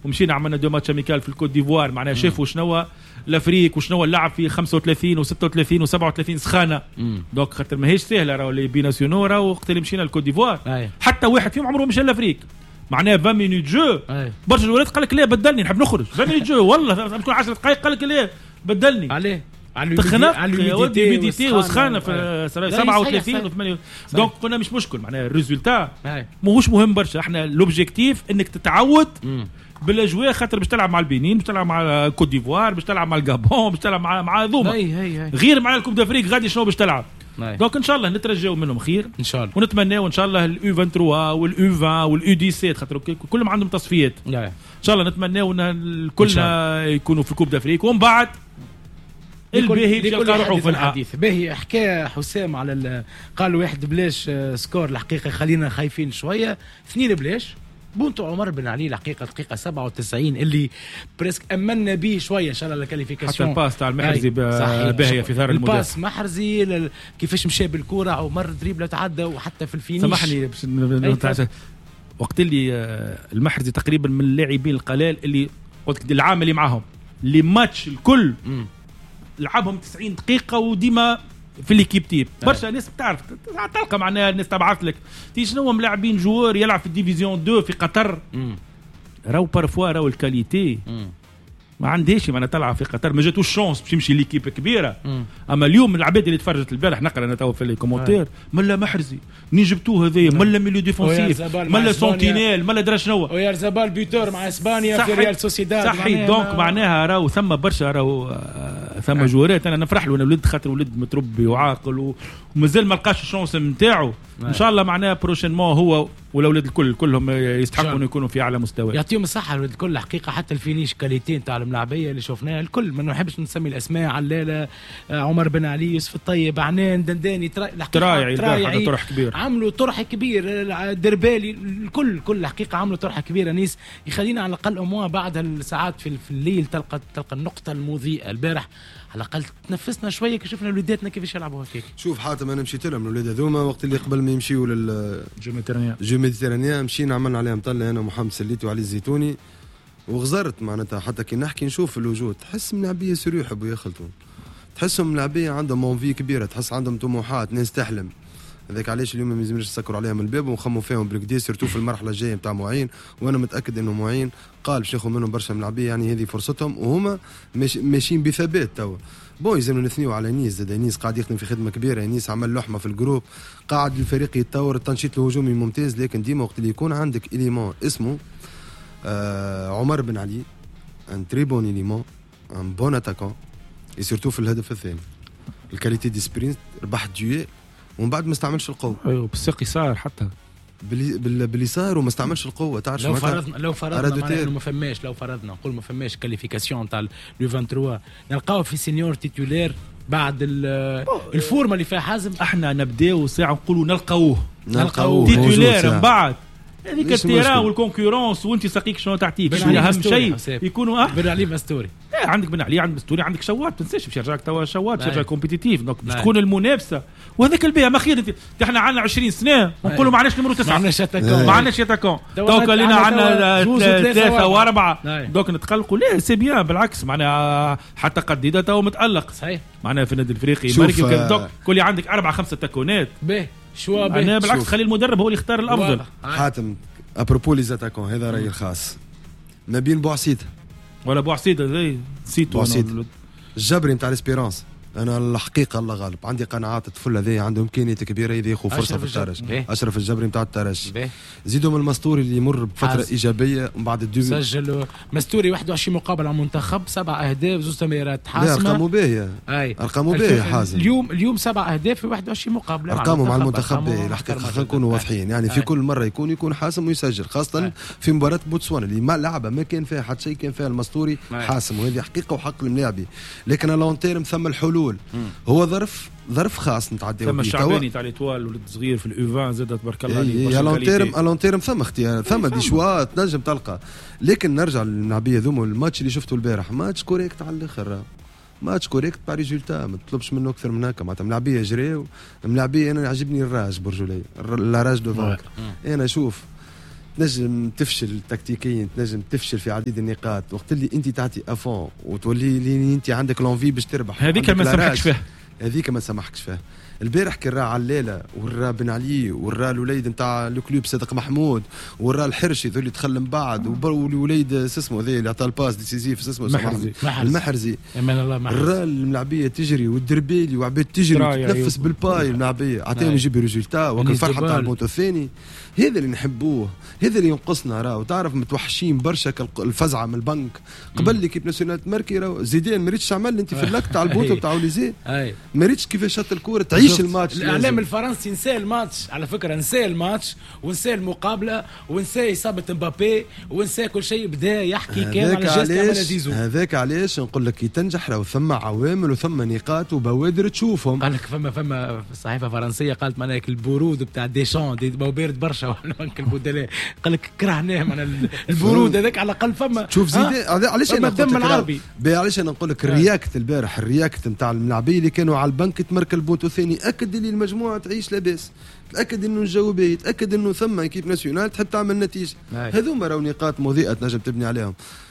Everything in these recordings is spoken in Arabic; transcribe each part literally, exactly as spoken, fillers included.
ومشينا عملنا دو ماتش اميكال في الكوت ديفوار معناها شافوا شنو الافريق وشنو اللعب في خمسة وثلاثين وستة وثلاثين وسبعة وثلاثين سخانه. دونك خاطر ماهيش سهله راهو لي بيناسيونو راهو وقت اللي مشينا الكوت ديفوار أي. حتى واحد فيهم عمره مشى الافريق معناها عشرين مينوت جو برشا الولاد قال لك لا بدلني نحب نخرج عشرين مينوت جو والله تكون عشرة دقائق قال لك لا بدلني عليه تخنق الهيوميديتي وسخانه في سبعة وثلاثين وثمانية. دونك قلنا مش مشكل معناها الريزولتا ماهوش مهم برشا. احنا لوبجيكتيف انك تتعود بالاجواء خاطر باش تلعب مع البنين باش تلعب مع كوت ديفوار باش تلعب مع الغابون باش تلعب مع مع ذوما غير مع الكوب دافريك غادي شنو باش تلعب. دونك ان شاء الله نترجاو منهم خير ان شاء الله ونتمناو ان شاء الله الاو ثلاثة وعشرين والاو عشرين والاو سبعة عشر خاطر كلهم عندهم تصفيات ان شاء الله نتمناو ان كلنا يكونوا في الكوب دافريك ومن بعد الباهي باش يلقى روحه في الحديث. باهي حكى حسام على قال واحد بلاش سكور الحقيقه خلينا خايفين شويه اثنين بلاش بونتو عمر بن علي الحقيقه دقيقه سبعة وتسعين اللي بريسك امنا به شويه ان شاء الله الكاليفيكاسيون حتى الباس تاع المحرزي باهيه في ثار المدافع الباس محرزي كيفاش مشى بالكره ومر دريبله تعدى وحتى في الفينيش سامحني وقت اللي المحرزي تقريبا من اللاعبين القلال اللي قلت العام اللي معاهم اللي ماتش الكل م. لعبهم تسعين دقيقة وديما في الكيب تيب برشا ناس بتعرف تلقى معناها الناس تبعث لك تي شنو ملاعبين جوار يلعب في الديفيزيون اثنين في قطر راهو بارفوا راهو الكاليتي ما عندهاش معناها تلعب في قطر ما جاتوش شانس باش يمشي ليكيب كبيره. مم. اما اليوم العباد اللي تفرجت البارح نقرا انا تو في الكومنتير ملا محرزي منين جبتوه هذايا ملا ميليو ديفونسيف ملا سونتينيل ملا درا شنو ويارزابال بيتور مع اسبانيا في ريال سوسيداد صحيح. دونك معناها راهو ثم برشا راهو ثم آه. جوارات انا نفرح له انا ولد خاطر ولد متربي وعاقل ومازال ما لقاش الشانس نتاعو ان شاء الله معناها بروشينمون هو والاولاد الكل كلهم يستحقوا يكونوا في اعلى مستوى. يعطيهم الصحه الاولاد الكل حقيقه حتى الفينيش كاليتي نتاع الملاعبيه اللي شفناها الكل ما نحبش نسمي الاسماء علالة عمر بن علي يوسف الطيب عنان دنداني ترايعي ترايعي طرح كبير عملوا طرح كبير دربالي الكل كل حقيقه عملوا طرح كبيره نيس يخلينا على الاقل اموا بعد الساعات في الليل تلقى تلقى النقطه المضيئه. البارح على الاقل تنفسنا شويه كي شفنا ولاداتنا كيفاش يلعبوا هكاك. شوف حاتم انا مشيت لهم الولاد هذوما وقت اللي قبل ما يمشيوا لل جو ميديترانيان جو ميديترانيان مشينا عملنا عليهم طلة انا ومحمد سليتي وعلي الزيتوني وغزرت معناتها حتى كي نحكي نشوف الوجود تحس ملاعبيه سوري يحبوا يخلطوا تحسهم ملاعبيه عندهم مونفي كبيره تحس عندهم طموحات ناس تحلم هذاك علاش اليوم ما يلزمش نسكروا عليهم الباب ونخموا فيهم بالكدا سيرتو في المرحله الجايه نتاع معين وانا متاكد انه معين قال باش ياخذ منهم برشا ملاعبيه يعني هذه فرصتهم وهما ماشيين بثبات توا. بون يلزمنا نثنيو على نيس زاد نيس قاعد يخدم في خدمه كبيره نيس عمل لحمه في الجروب قاعد الفريق يتطور التنشيط الهجومي ممتاز لكن ديما وقت اللي يكون عندك إليمون اسمه آه عمر بن علي ان تري بون إليمون ان بون اتاكون سيرتو في الهدف الثاني الكاليتي دي سبرينت ربح ديوي ومن بعد ما استعملش القوه ايوه بالساق يسار حتى باللي باللي صار وما استعملش القوه تعرف لو فرضنا لو فرضنا ما فماش لو فرضنا نقول ما فماش كاليفيكاسيون تاع لو ثلاثة وعشرين نلقاو في سينيور تيتولير بعد الفورمه اللي فيها حازم احنا نبداو ساعه نقولوا نلقاوه نلقاوه تيتولير من بعد هذيك التيران والكونكورونس وانت ساقيك شنو تعطيك اهم شيء يكونوا اه بن علي مستوري اه عندك بن علي عندك مستوري عندك شوات ما تنساش باش يرجعك توا شوات باش يرجع كومبيتيتيف دونك باش تكون المنافسه وهذاك البيع ما خير انت احنا عندنا عشرين سنه ونقولوا ما عندناش نمرو تسعة ما عندناش اتاكون ما عندناش اتاكون توك لينا عندنا ثلاثه واربعه دونك نتقلقوا لا سي بيان بالعكس معناها حتى قديده تو متالق صحيح معناها في النادي الافريقي مركي دوك كل عندك اربعه خمسه تاكونات باهي شو باهي انا بالعكس خلي المدرب هو اللي يختار الافضل. حاتم ابروبو لي زاتاكون هذا رايي الخاص ما بين بوعسيد ولا بوعسيد زي سيتو الجبري نتاع الاسبيرانس انا الحقيقه الله غالب عندي قناعات الطفل هذا عنده امكانيات كبيره ياخذ فرصه في الترجي اشرف الجبري نتاع الترجي زيدوا من المستوري اللي يمر بفتره حاز. ايجابيه ومن بعد الدومي سجل مستوري واحد وعشرين مقابله على المنتخب سبع اهداف زوج تمريرات حاسمه ارقامه باهيه ارقامه باهيه حازم اليوم اليوم سبع اهداف في واحد وعشرين مقابله ارقامه مع المنتخب باهيه الحقيقه خلينا نكونوا واضحين يعني في كل مره يكون يكون حاسم ويسجل خاصه في مباراه بوتسوانا اللي ما لعبه ما كان فيها حتى شيء كان فيها المستوري حاسم وهذه حقيقه وحق الملاعبي لكن اللون تيرم ثم الحلول هو ظرف ظرف خاص نتعداو ثم الشعباني تاع ليتوال ولد صغير في الاوفان زادت تبارك الله عليه يا لون تيرم الون تيرم ثم اختيار ثم دي شوا تنجم تلقى لكن نرجع للملاعبيه ذوما الماتش اللي شفته البارح ماتش كوريكت على الاخر ماتش كوريكت با ريزولتا ما تطلبش منه اكثر من هكا معناتها ملاعبيه جريو ملاعبيه انا عجبني الراج برجوليه الراج دو فانك انا شوف تنجم تفشل تكتيكيا، تنجم تفشل في عديد النقاط. وقت اللي انت تعطي افون وتولي اللي انت عندك لونفي باش تربح، هذيك ما سمحكش فيها، هذيك ما سمحكش فيها. البارح كان راه علالة ورا بن علي ورا الوليد نتاع الكلوب صدق محمود ورا الحرشي ذو اللي دخل من بعد والوليد اسمه ذي اللي عطى الباس ديسيزيف اسمه المحرزي المحرزي امان الله محرزي. الرا الملاعبيه تجري والدربيلي وعباد تجري تنفس بالباي الملاعبيه عطيهم يجيب ريزولتا وكل فرحه تاع الموت الثاني. هذا اللي نحبوه، هذا اللي ينقصنا. راه وتعرف متوحشين برشا الفزعه من البنك قبل ليكيب ناسيونال تمركي. راه زيدان ما ريتش تعمل انت في اللك تاع البوطه تاع وليزي، ما ريتش كيفاش شط الكوره تعيش الماتش. الاعلام الفرنسي نسى الماتش على فكره، نسى الماتش ونسى المقابله ونسى اصابه مبابي ونسى كل شيء، بدا يحكي كان على جيست زيزو. هذاك علاش نقول لك كي تنجح راه ثم عوامل وثم نقاط وبوادر تشوفهم. قال لك فما فما صحيفه فرنسيه قالت معناها البرود بتاع ديشان دي بارد برشا البدلاء، قال لك كرهناه من البرود هذاك على الاقل فما. شوف زيدان علاش انا الدم العربي، علاش انا نقول لك الرياكت البارح، الرياكت نتاع الملاعبين اللي كانوا على البنك تمرك البوتو ثاني، اكد اللي المجموعه تعيش لاباس، تاكد انه الجو باهي، تاكد انه ثم كيف ناسيونال تحب تعمل نتيجه. هذوما راهو نقاط مضيئه تنجم تبني عليهم.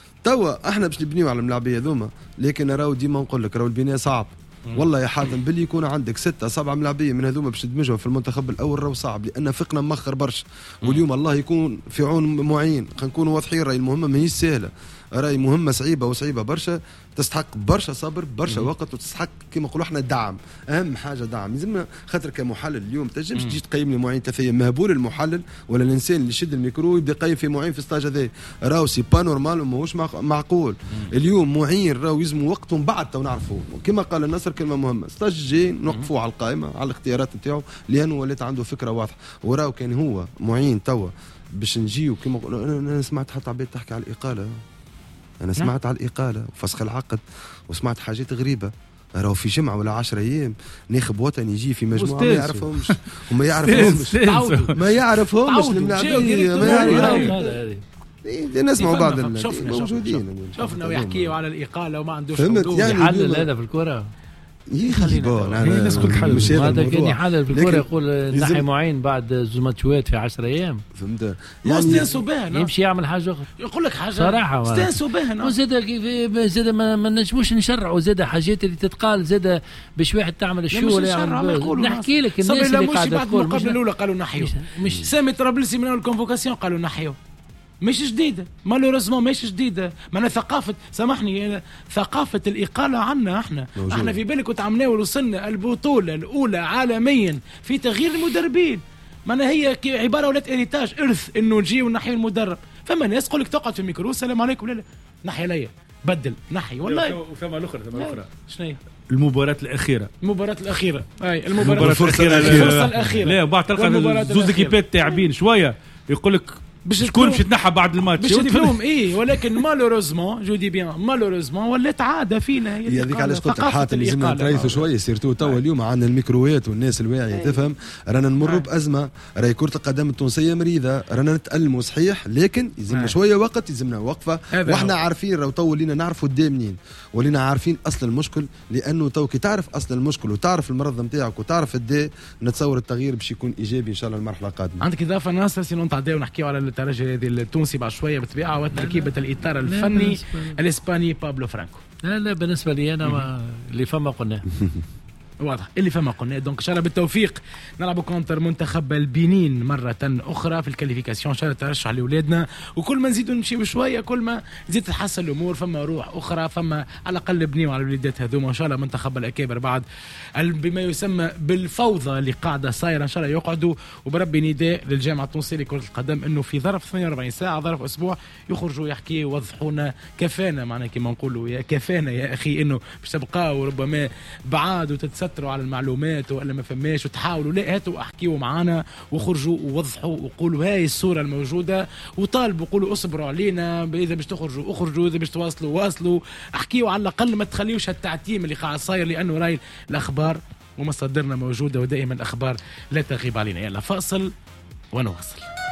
توا احنا باش نبنيو على الملاعبيه هذوما، لكن راهو ديما نقول لك راهو البناء صعب. والله يا حاتم باللي يكون عندك ستة سبعة ملاعبية من هذوما باش تدمجهم في المنتخب الأول راهو صعب، لأن فقنا مخر برشا. واليوم الله يكون في عون معين، خلينا نكونوا واضحين، راهي المهمة ماهيش سهلة، راهي مهمة صعيبة وصعيبة برشا، تستحق برشا صبر برشا وقت، وتستحق كما نقولوا احنا دعم. أهم حاجة دعم. لازمنا خاطر كمحلل اليوم تنجمش تجي تقيم لي معين تفاهه مهبول المحلل ولا الإنسان اللي يشد الميكرو يبدا يقيم في معين في ستاج هذا، راهو سي با نورمال وماهوش معقول. اليوم معين راهو يلزموا وقت ومن بعد تو نعرفوا كما قال النصر كلمة مهمة، ستاج جاي نوقفوه على القائمة على الاختيارات نتاعو، لأنه ولات عنده فكرة واضحة. وراهو كان هو معين توا باش نجيو كما انا سمعت حتى عباد تحكي على الإقالة، أنا سمعت على الإقالة وفسخ العقد وسمعت حاجات غريبة. راهو في جمعة ولا عشرة أيام ناخب وطني يجي في مجموعة ما يعرفهمش وما يعرفهمش ما يعرفهمش الملاعبية ما يعرفهمش. نسمعوا بعض موجودين شفنا ويحكيوا على الإقالة وما عندوش حدود. يعني حلل هذا في الكرة خلينا الناس كل حل هذا كان يحلل في الكرة، يقول نحي معين بعد زوج ماتشات في عشرة أيام فهمت يعني استانسوا بها، يمشي يعمل حاجة أخرى يقول لك حاجة صراحة استانسوا بها. وزاد كيف زاد ما, ما نجموش نشرعوا زاد حاجات اللي تتقال زاد باش واحد تعمل الشو نحكي لك الناس اللي قاعدة تقول. المقابلة الأولى قالوا نحيوا، مش سامي طرابلسي من الكونفوكاسيون قالوا نحيوا، مش جديدة مالوريزمون مش جديدة. معنا ثقافة سامحني ثقافة الإقالة عنا احنا موجود. احنا في بالك وتعملنا ووصلنا البطولة الأولى عالميا في تغيير المدربين، معنا هي عبارة ولات إريتاج إرث إنه نجي ونحي المدرب. فما ناس تقول لك تقعد في الميكرو السلام عليكم لا لا نحي ليا بدل نحي والله. وفما الأخرى فما الأخرى شنو المباراة الأخيرة المباراة الأخيرة أي المباراة الأخيرة الفرصة الأخيرة لا بعد تلقى زوز كيبات تعبين شوية يقول لك شكون باش يتنحى بعد الماتش باش تلوم ايه، ولكن مالوروزمون جو دي بيان مالوروزمون ولات عاده فينا. هي هذيك علاش قلت حاتم لازمنا نتريثوا شويه سيرتو توا اليوم عندنا الميكروات والناس الواعيه تفهم. رانا نمروا بازمه، راهي كره القدم التونسيه مريضه، رانا نتالموا صحيح، لكن يلزمنا شويه وقت، يلزمنا وقفه. واحنا عارفين راهو تو ولينا نعرفوا الدا منين، ولينا عارفين اصل المشكل، لانه تو كي تعرف اصل المشكل وتعرف المرض نتاعك وتعرف الدا نتصور التغيير باش يكون ايجابي ان شاء الله المرحله القادمه. عندك اضافه ناصر سينو نتعداو نحكيو على الترجي هذه التونسي بعد شويه بالطبيعه وتركيبه الاطار الفني الاسباني بابلو فرانكو. لا لا بالنسبه لي انا ما اللي فما قلنا واضح اللي فما قلنا. دونك ان شاء الله بالتوفيق نلعبوا كونتر منتخب البنين مره اخرى في الكاليفيكاسيون، ان شاء الله ترشح لاولادنا، وكل ما نزيدوا نمشي بشويه كل ما تزيد تتحسن الامور، فما روح اخرى، فما على الاقل بنيوا على الوليدات هذوما ان شاء الله. منتخب الاكابر بعد بما يسمى بالفوضى اللي قاعده صايره ان شاء الله يقعدوا، وبربي نداء للجامعه التونسيه لكره القدم انه في ظرف ثمانية وأربعين ساعه ظرف اسبوع يخرجوا يحكي يوضحونا كفانا، معناها كما نقولوا يا كفانا يا اخي انه باش تبقاو ربما بعاد وتتس تروا على المعلومات ولا ما فماش وتحاولوا، لا هاتوا احكيوا معانا وخرجوا ووضحوا وقولوا هاي الصوره الموجوده، وطالبوا قولوا اصبروا علينا، اذا باش تخرجوا اخرجوا، اذا باش تواصلوا واصلوا، احكيوا على الاقل، ما تخليوش هالتعتيم اللي قاعد صاير، لانه راي الاخبار ومصادرنا موجوده ودائما الاخبار لا تغيب علينا. يلا فاصل ونواصل.